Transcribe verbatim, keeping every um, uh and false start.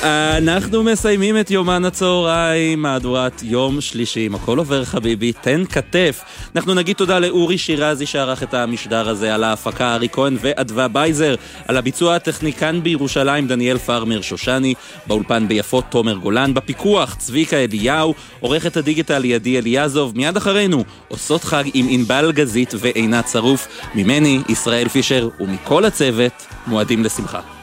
אנחנו מסיימים את יומן הצהריים, מהדורת יום שלישי, הכל עובר חביבי, תן כתף. אנחנו נגיד תודה לאורי שירזי שערך את המשדר הזה, על ההפקה ארי כהן ואדווה בייזר, על הביצוע הטכניקן בירושלים דניאל פרמר שושני, באולפן ביפות תומר גולן, בפיקוח צביקה אליהו, עורכת הדיגיטל ידי אליעזוב. מיד אחרינו עושות חג עם ענבל גזית ועינת צרוף. ממני ישראל פישר ומכל הצוות מועדים לשמחה.